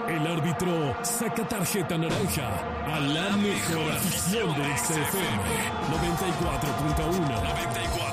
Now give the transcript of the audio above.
El árbitro saca tarjeta naranja a la mejor afición de XFM 94.1.